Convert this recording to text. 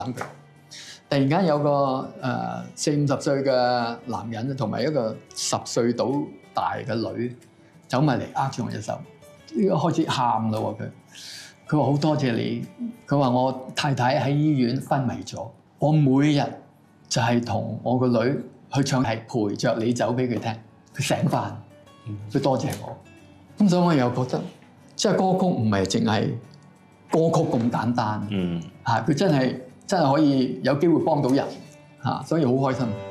等佢。突然間有個40-50歲嘅男人同埋一個10歲到大嘅女走埋嚟握住我隻手，呢個開始喊啦喎佢。佢話好多謝你，佢話我太太喺醫院昏迷咗，我每日就係同我個女去唱係陪着你走俾佢聽，佢醒返，佢多謝我。咁所以我又覺得，即係歌曲唔係淨係歌曲咁簡單，佢真係可以有機會幫到人，所以好開心。